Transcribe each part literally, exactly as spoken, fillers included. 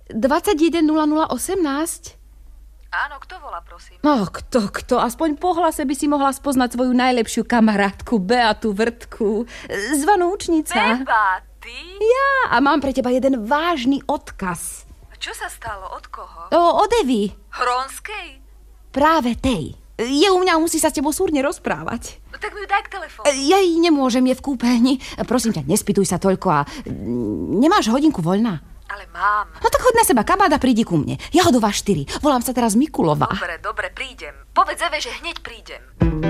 dvadsaťjeden nula nula osemnásť. Áno, kto volá, prosím? No, kto, kto? Aspoň po hlase by si mohla spoznať svoju najlepšiu kamarátku, Beatu Vrtku, zvanú učnica. Beba, ty? Ja, a mám pre teba jeden vážny odkaz. Čo sa stalo? Od koho? O, od Evy. Hronskej? Práve tej. Je u mňa, musí sa s tebou súrne rozprávať. No tak mi ju daj k telefónu. Ja jej nemôžem, je v kúpeľni. Prosím ťa, nespýtuj sa toľko a nemáš hodinku voľná? Ale mám. No tak choď na seba, kabáda, prídi ku mne. Jahodová štyri. Volám sa teraz Mikulová. Dobre, dobre, prídem. Povedz Eve, že hneď prídem.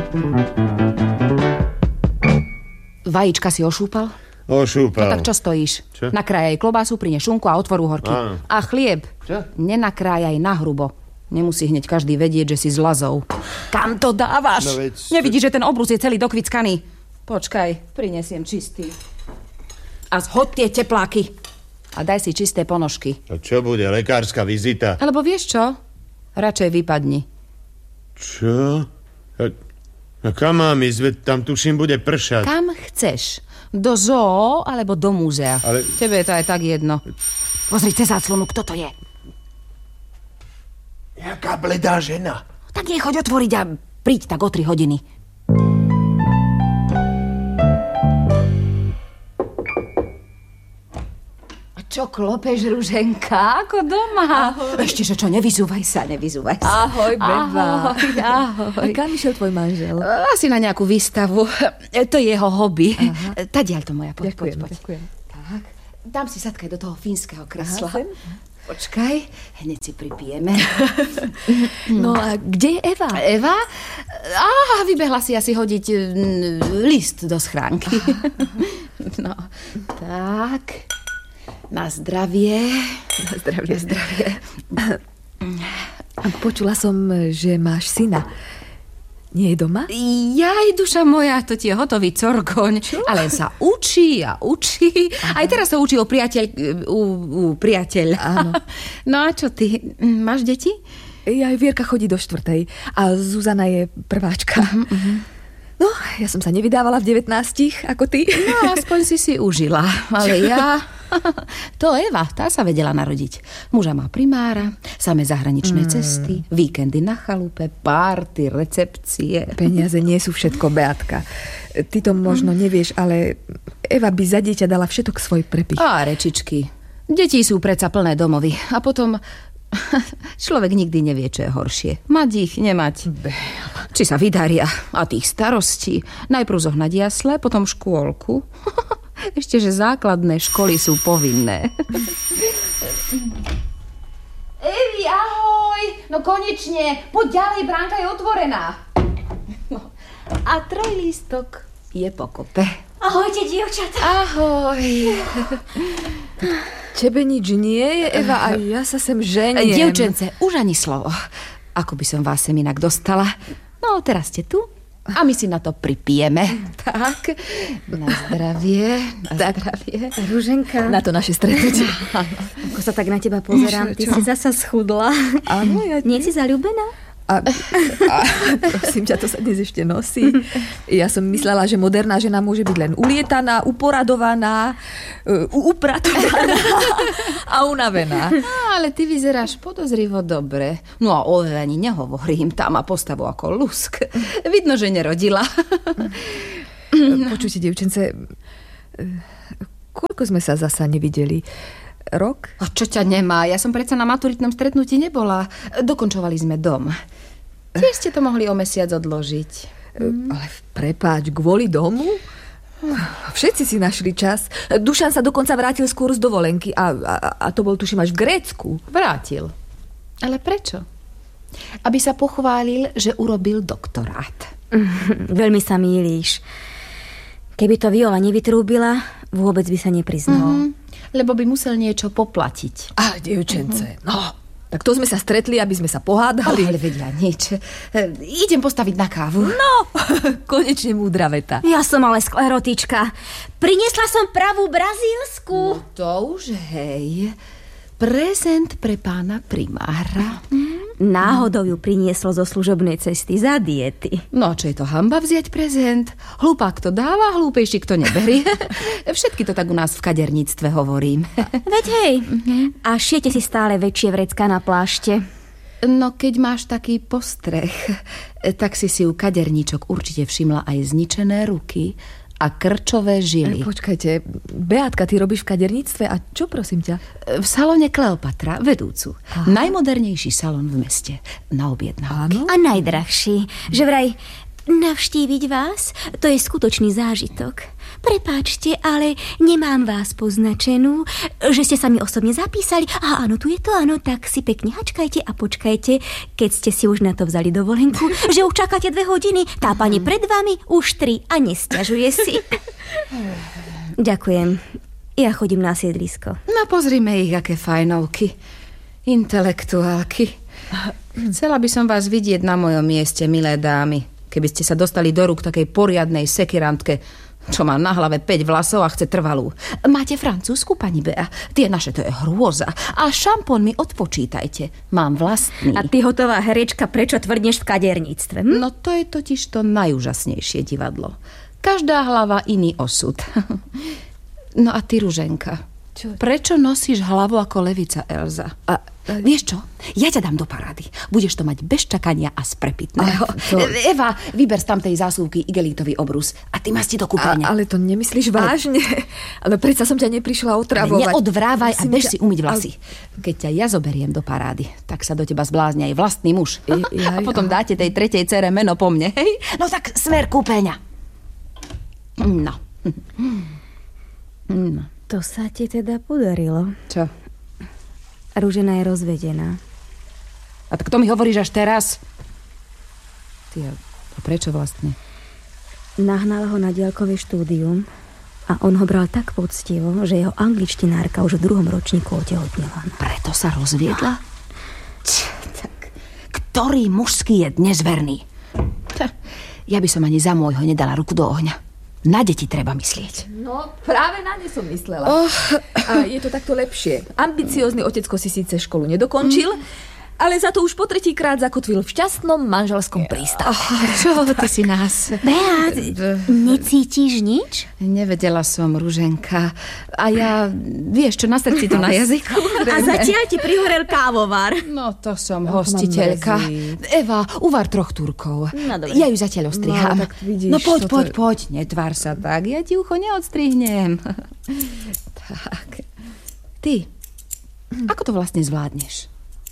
Vajíčka si ošúpal? Ošúpal. No tak čo stojíš? Čo? Nakrájaj klobásu, prinies šunku a otvoru horky. Áno. A chlieb. Čo? Nenakrájaj nahrubo. Nemusí hneď každý vedieť, že si z Lazov. Kam to dávaš? No veď... Nevidíš, že ten obrus je celý dokvickaný? Počkaj, prinesiem čistý. A zhoď tie tepláky. A daj si čisté ponožky. A čo bude, lekárska vizita? Alebo vieš čo? Radšej vypadni. Čo? A, a kam mám ísť? Veď tam tuším bude pršať. Kam chceš? Do zoo alebo do múzea? Ale... Tebe je to aj tak jedno. Pozri cez záclonu, kto to je. Jaká bledá žena. Tak jej choď otvoriť a príď tak o tri hodiny. A čo klopeš, Ruženka? Ako doma? Ahoj. Ešte, že čo, nevyzúvaj sa, nevyzúvaj sa. Ahoj, Beba. Ahoj, ahoj. A kam išiel tvoj manžel? Asi na nejakú výstavu. To je jeho hobby. Tadiaľ to moja, poď, Ďakujem, poď, poď. ďakujem. Tak, dám si sadkaj do toho fínskeho kresla. Aha, sem. Počkaj, hneď si pripijeme. No a kde je Eva? Eva? Á, vybehla si asi hodiť mm, list do schránky. No, tak. Na zdravie. Na zdravie. Na zdravie. A počula som, že máš syna. Nie je doma? Jaj, duša moja, to ti je hotový corgoň. Čo? Ale sa učí a učí. Aha. Aj teraz sa učí o priateľ... U, u priateľ. Áno. No a čo ty? Máš deti? Aj Vierka chodí do štvrtej a Zuzana je prváčka. Uh-huh, uh-huh. No, ja som sa nevydávala v devätnástich, ako ty. No, aspoň si si užila. Ale ja... To Eva, tá sa vedela narodiť. Muža má primára, samé zahraničné mm. cesty, víkendy na chalupe, párty, recepcie. Peniaze nie sú všetko, Beatka. Ty to možno mm. nevieš, ale Eva by za dieťa dala všetok svoj prepich. Á, rečičky. Deti sú predsa plné domovy. A potom... Človek nikdy nevie, čo je horšie. Mať ich, nemať. Bela. Či sa vydaria. A tých starostí. Najprv zohnať jasle, potom škôlku. Ešte, že základné školy sú povinné. Evi, ahoj! No konečne, poď ďalej, bránka je otvorená. No. A trojlístok je pokope. Ahojte, dievčatá. Ahoj. Tebe nič nie je, Eva, a ja sa sem ženiem. Dievčence, už ani slovo. Ako by som vás sem inak dostala. No, teraz ste tu. A my si na to pripijeme. Tak, na zdravie, na tak. zdravie. Ruženka. Na to naše stretnutie. Ako sa tak na teba pozerám, ty si zasa schudla. Áno, ja... Nie si zaľúbená? A, a prosím ťa, to sa dnes ešte nosí. Ja som myslela, že moderná žena môže byť len ulietaná, uporadovaná, upratovaná a unavená. No, ale ty vyzeráš podozrivo dobre. No a o ani nehovorím, tá má postavu ako lusk. Vidno, že nerodila. Počujte, dievčence, koľko sme sa zasa nevideli? Rok? A čo ťa nemá? Ja som predsa na maturitnom stretnutí nebola. Dokončovali sme dom. Tiež ste to mohli o mesiac odložiť. Mm. Ale prepáč, kvôli domu? Všetci si našli čas. Dušan sa dokonca vrátil skôr z dovolenky a, a, a to bol, tuším, až v Grécku. Vrátil. Ale prečo? Aby sa pochválil, že urobil doktorát. Mm, veľmi sa mýlíš. Keby to Viola nevytrúbila, vôbec by sa nepriznal. Mm-hmm. Lebo by musel niečo poplatiť. Á, dievčence, uh-huh. no. Tak to sme sa stretli, aby sme sa pohádali. Oh, ale vedia nič. E, idem postaviť na kávu. No, konečne múdra veta. Ja som ale sklerotička. Priniesla som pravú brazílsku. No to už hej. Prezent pre pána primára. Mm. Náhodou ju prinieslo zo služobnej cesty za diety. No, čo je to hanba vziať prezent? Hlupák to dáva, hlúpejší kto neberie. Všetky to tak u nás v kaderníctve hovorím. Veď hej, a šiete si stále väčšie vrecká na plášte. No, keď máš taký postreh, tak si si u kaderníčok určite všimla aj zničené ruky a krčové žily. Počkajte, Beátka, ty robíš v kaderníctve a čo, prosím ťa? V salóne Kleopatra, vedúcu. Aha. Najmodernejší salón v meste. Na objednávky. A najdrahší. Že vraj navštíviť vás, to je skutočný zážitok. Prepáčte, ale nemám vás poznačenú, že ste sa mi osobne zapísali. A áno, tu je to, áno, tak si pekne hačkajte a počkajte, keď ste si už na to vzali dovolenku, že už čakáte dve hodiny, tá pani pred vami už tri a nesťažuje si. Ďakujem. Ja chodím na sídlisko. No pozrime ich, aké fajnovky. Intelektuálky. Chcela by som vás vidieť na mojom mieste, milé dámy. Keby ste sa dostali do rúk takej poriadnej sekirantke, čo má na hlave päť vlasov a chce trvalú. Máte francúzsku, pani Bea? Tie naše, to je hrôza. A šampón mi odpočítajte. Mám vlastný. A ty, hotová herečka, prečo tvrdneš v kaderníctve? Hm? No to je totiž to najúžasnejšie divadlo. Každá hlava iný osud. No a ty, Ruženka, čo? Prečo nosíš hlavu ako levica Elza? A, a vieš čo? Ja ťa dám do parády. Budeš to mať bez čakania a z prepitného. To... Eva, vyber z tamtej zásuvky igelítový obrus a ty masti do kúpeľne. Ale to nemyslíš vážne? Ale predsa som ťa neprišla otravovať. Neodvrávaj a bež ťa... si umyť vlasy. Keď ťa ja zoberiem do parády, tak sa do teba zblázni aj vlastný muž. I, ja, a potom dáte tej tretej dcere meno po mne. Hej? No tak smer kúpeľňa. No. No. To sa ti teda podarilo. Čo? Ružena je rozvedená. A tak to mi hovoríš až teraz? Ty, a prečo vlastne? Nahnala ho na diaľkové štúdium a on ho bral tak poctivo, že jeho angličtinárka už v druhom ročníku otehotnela. Preto sa rozviedla? Č, tak, ktorý mužský je dnes verný? Ja by som ani za môjho nedala ruku do ohňa. Na deti treba myslieť. No, práve na ne som myslela. Oh. A je to takto lepšie. Ambiciózny otecko si síce školu nedokončil, mm. ale za to už po tretíkrát zakotvil v šťastnom manželskom prístave. Oh, čo ty si nás? Beát, necítiš nič? Nevedela som, Ruženka. A ja, vieš čo, na srdci to na jazyku. A zatiaľ ti prihorel kávovar. No, to som oh, hostiteľka. Eva, uvar troch turkov. No, ja ju zatiaľ ostrihám. No, vidíš, no poď, poď, to... poď. Netvár sa tak. Ja ti ucho neodstrihnem. Tak. Ty, ako to vlastne zvládneš?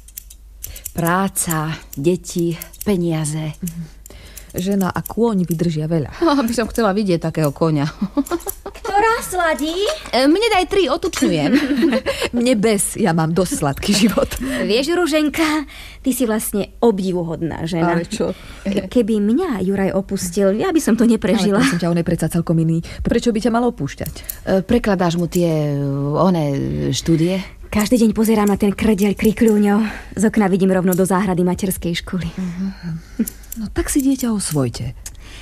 Práca, deti, peniaze. Žena a kôň vydržia veľa. Oh, by som chcela vidieť takého koňa. Ktorá sladí? Mne daj tri, otučňujem. Mne bez, ja mám dosť sladký život. Vieš, Ruženka, ty si vlastne obdivuhodná žena. Ale čo? Keby mňa Juraj opustil, ja by som to neprežila. Ale prosím ťa, on je predsa celkom iný. Prečo by ťa mal opúšťať? Prekladáš mu tie, one, štúdie? Každý deň pozerám na ten krdeľ krikľúňov. Z okna vidím rovno do záhrady materskej školy. Uh-huh. No tak si dieťa osvojte.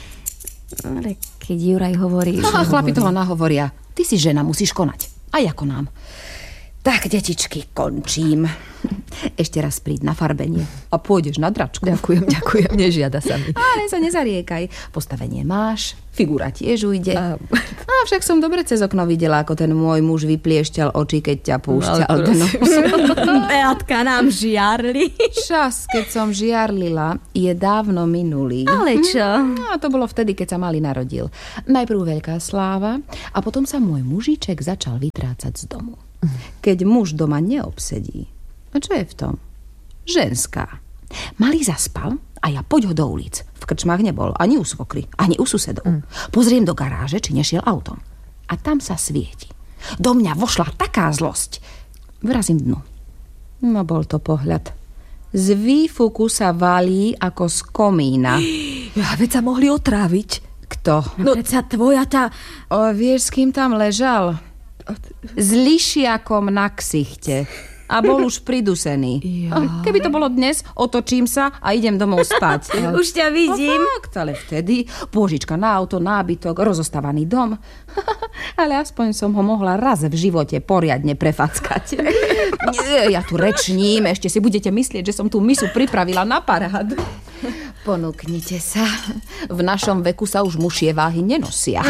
Ale keď Juraj hovorí... No, že chlapi hovorí... toho nahovoria. Ty si žena, musíš konať. Aj ako nám. Tak, detičky, končím. Ešte raz príď na farbenie a pôjdeš na dračku. Ďakujem, ďakujem, nežiada sa mi. Ale sa nezariekaj. Postavenie máš, figura tiež ujde. A... a však som dobre cez okno videla, ako ten môj muž vypliešťal oči, keď ťa púšťal no, dnu. Beatka, nám žiarli. Čas, keď som žiarlila, je dávno minulý. Ale čo? A to bolo vtedy, keď sa malý narodil. Najprv veľká sláva a potom sa môj mužiček začal vytrácať z domu. Keď muž doma neobsedí, a čo je v tom? Ženská. Malý zaspal a ja poď ho do ulic. V krčmách nebol, ani u svokry, ani u susedov. Mm. Pozriem do garáže, či nešiel autom. A tam sa svieti. Do mňa vošla taká zlosť. Vrazím dnu. No bol to pohľad. Z výfuku sa valí ako z komína. Ja, veď sa mohli otráviť. Kto? No, no veď tvoja tá... O, vieš, s kým tam ležal? S lišiakom na ksichte. A bol už pridusený. Ja. Keby to bolo dnes, otočím sa a idem domov spať. Už ťa vidím. No fakt, ale vtedy pôžička na auto, nábytok, rozostávaný dom. Ale aspoň som ho mohla raz v živote poriadne prefackať. Nie, ja tu rečním, ešte si budete myslieť, že som tú misu pripravila na parádu. Ponúknite sa. V našom veku sa už mušie váhy nenosia.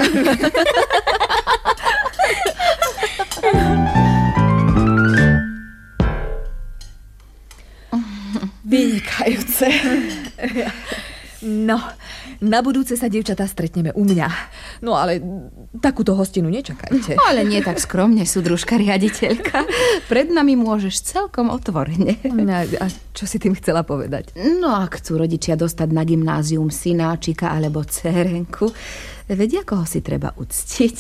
Vynikajúce. No, na budúce sa, dievčatá, stretneme u mňa. No ale takúto hostinu nečakajte. No, ale nie tak skromne, súdružka riaditeľka. Pred nami môžeš celkom otvorene. A čo si tým chcela povedať? No, ak chcú rodičia dostať na gymnázium synáčika alebo dcérenku, vedia, koho si treba uctiť.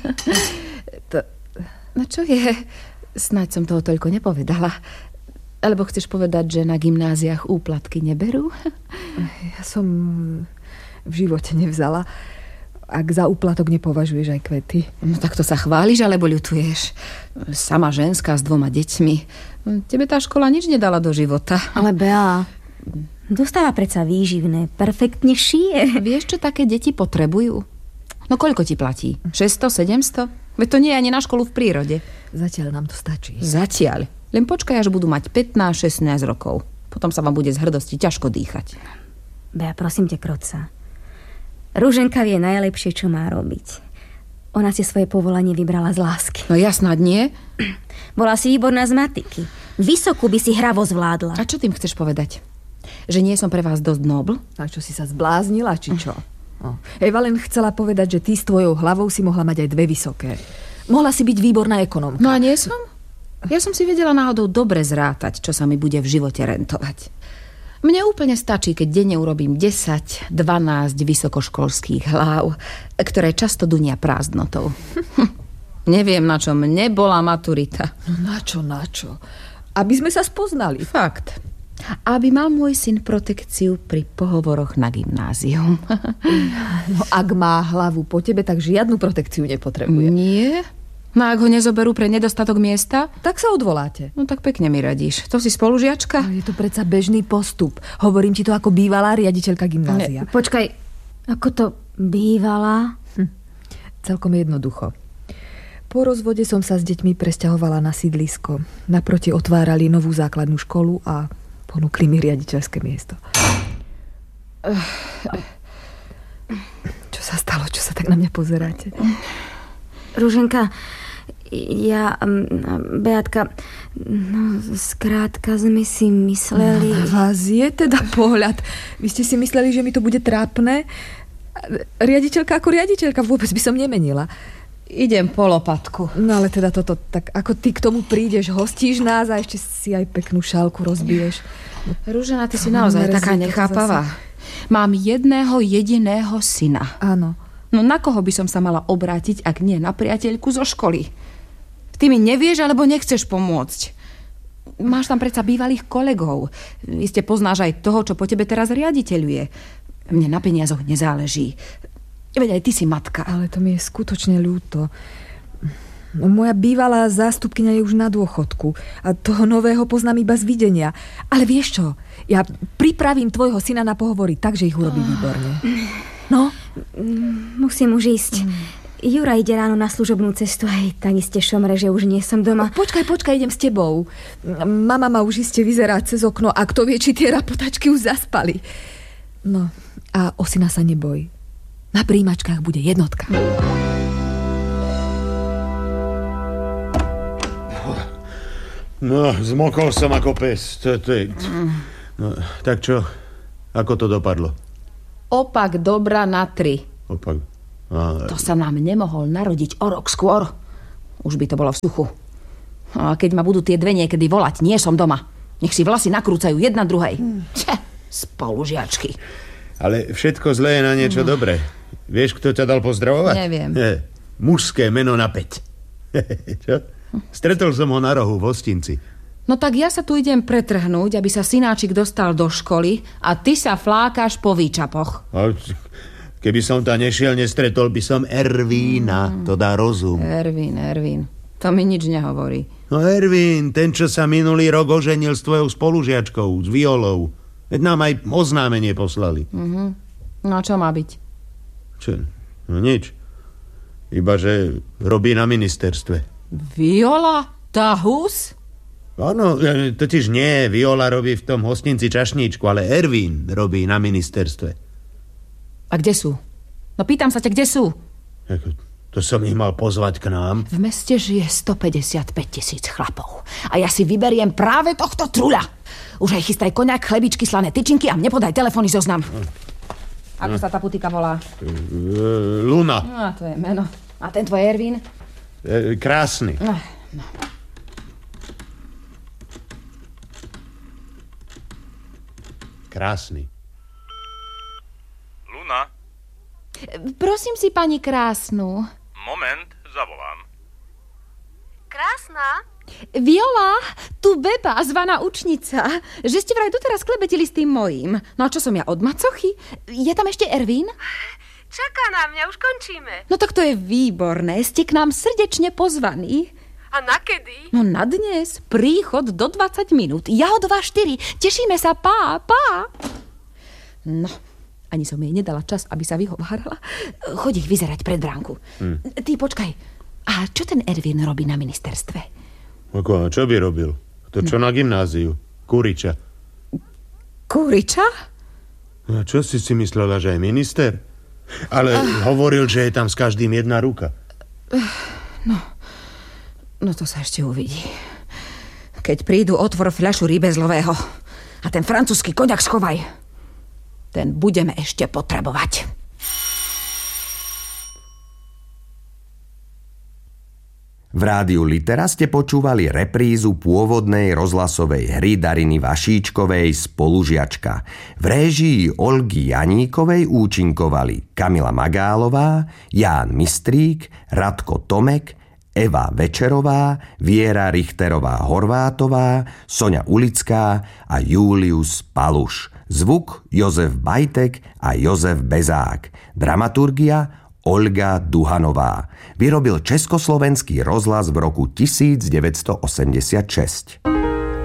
To, no čo je? Snáď som toho toľko nepovedala. Alebo chceš povedať, že na gymnáziách úplatky neberú? Ja som v živote nevzala. Ak za úplatok nepovažuješ aj kvety. No tak to sa chváliš, alebo ľutuješ. Sama ženská s dvoma deťmi. Tebe tá škola nič nedala do života. Ale Bea, dostáva predsa výživné. Perfektne šije. Vieš, čo také deti potrebujú? No koľko ti platí? šesťsto, sedemsto? Veď to nie je ani na školu v prírode. Zatiaľ nám to stačí. Zatiaľ. Len počkaj, až budú mať pätnásť šestnásť rokov. Potom sa vám bude z hrdosti ťažko dýchať. Bea, prosím ťa, Kroca. Ruženka vie najlepšie, čo má robiť. Ona si svoje povolanie vybrala z lásky. No ja snad nie. Bola si výborná z matiky. Vysokú by si hravo zvládla. A čo tým chceš povedať? Že nie som pre vás dosť nobl? A čo, si sa zbláznila, či čo? No. Eva len chcela povedať, že ty s tvojou hlavou si mohla mať aj dve vysoké. Mohla si byť výborná ekonómka. No a nie som? Ja som si vedela náhodou dobre zrátať, čo sa mi bude v živote rentovať. Mne úplne stačí, keď denne urobím desať dvanásť vysokoškolských hlav, ktoré často dunia prázdnotou. Neviem, na čom nebola maturita. No na čo, na čo? Aby sme sa spoznali. Fakt. Aby mal môj syn protekciu pri pohovoroch na gymnázium. No ak má hlavu po tebe, tak žiadnu protekciu nepotrebuje. Nie? No ak ho nezoberú pre nedostatok miesta? Tak sa odvoláte. No tak pekne mi radíš. To si spolužiačka? No, je to predsa bežný postup. Hovorím ti to ako bývalá riaditeľka gymnázia. Ne, počkaj, ako to bývala? Hm. Celkom jednoducho. Po rozvode som sa s deťmi presťahovala na sídlisko. Naproti otvárali novú základnú školu a ponúkli mi riaditeľské miesto. Čo sa stalo? Čo sa tak na mňa pozeráte? Ruženka, ja, Beatka, no, skrátka sme si mysleli... No, vás je teda pohľad. Vy ste si mysleli, že mi to bude trápne? Riaditeľka ako riaditeľka, vôbec by som nemenila. Idem po lopatku. No ale teda toto, tak ako ty k tomu prídeš, hostíš nás a ešte si aj peknú šálku rozbiješ. Ružena, ty si naozaj taká nechápavá. Mám jedného jediného syna. Áno. No na koho by som sa mala obrátiť, ak nie na priateľku zo školy? Ty mi nevieš, alebo nechceš pomôcť. Máš tam predsa bývalých kolegov. Iste poznáš aj toho, čo po tebe teraz riaditeľuje. Mne na peniazoch nezáleží. Veď aj ty si matka. Ale to mi je skutočne ľúto. Moja bývalá zástupkyňa je už na dôchodku a toho nového poznám iba z videnia. Ale vieš čo? Ja pripravím tvojho syna na pohovory tak, že ich urobí výborne. No? Musím už ísť. Jura ide ráno na služobnú cestu, aj tak iste šomre, že už nie som doma. Počkaj, počkaj, idem s tebou. Mama ma už iste vyzerá cez okno a kto vie, či tie rapotačky už zaspali. No, a o syna sa neboj. Na príjimačkách bude jednotka. No, zmokol som ako pes. To, to je... No, tak čo? Ako to dopadlo? Opak dobra na tri. Opak... Ale... To sa nám nemohol narodiť o rok skôr. Už by to bolo v suchu. A keď ma budú tie dve niekedy volať, nie som doma. Nech si vlasy nakrúcajú jedna druhej. Hmm. Če, spolužiačky. Ale všetko zlé je na niečo hmm. dobré. Vieš, kto ťa dal pozdravovať? Neviem. Je, mužské meno na päť. Čo? Stretol som ho na rohu v hostinci. No tak ja sa tu idem pretrhnúť, aby sa synáčik dostal do školy a ty sa flákaš po výčapoch. A... Keby som tam nešiel, nestretol by som Ervína. Mm. To dá rozum. Ervín, Ervín. To mi nič nehovorí. No Ervín, ten, čo sa minulý rok oženil s tvojou spolužiačkou, s Violou. Veď nám aj oznámenie poslali. Mm-hmm. No a čo má byť? Čo? No nič. Iba, že robí na ministerstve. Viola? Tá hus? Áno, totiž nie, Viola robí v tom hostinci čašníčku, ale Ervín robí na ministerstve. A kde sú? No pýtam sa ťa, kde sú? To som ich mal pozvať k nám. V meste žije stopäťdesiatpäť tisíc chlapov. A ja si vyberiem práve tohto truľa. Už aj chystaj koniak, chlebičky, slané tyčinky a mne podaj telefónny zoznam. Ako sa tá putika volá? Luna. No, to je meno. A ten tvoj Ervín? Krásny. No, no. Krásny. Luna? Prosím si, pani Krásnu. Moment, zavolám. Krásna? Viola, tu Beba, zvaná učnica. Že ste vraj doteraz klebetili s tým mojím. No a čo som ja, od macochy? Je tam ešte Ervín? Čaká na mňa, už končíme. No tak to je výborné, ste k nám srdečne pozvaní. A na kedy? No na dnes, príchod do dvadsať minút. Ja o dva štyri, tešíme sa, pá, pá. No, ani som jej nedala čas, aby sa vyhovárala. Chodí ich vyzerať pred bránku. Hm. Ty počkaj, a čo ten Ervín robí na ministerstve? Ako, čo by robil? To čo no. Na gymnáziu? Kuriča. Kuriča? A čo si si myslela, že je minister? Ale uh. hovoril, že je tam s každým jedna ruka. Uh, no, no to sa ešte uvidí. Keď prídu, otvor fľašu rybezlového a ten francúzsky koniak schovaj. Ten budeme ešte potrebovať. V rádiu Litera ste počúvali reprízu pôvodnej rozhlasovej hry Dariny Vašíčkovej Spolužiačka. V réžii Olgy Janíkovej účinkovali Kamila Magálová, Ján Mistrík, Radko Tomek, Eva Večerová, Viera Richterová-Horvátová, Soňa Ulická a Július Paluš. Zvuk Jozef Bajtek a Jozef Bezák. Dramaturgia Olga Duhanová. Vyrobil Československý rozhlas v roku devätnásť osemdesiatšesť.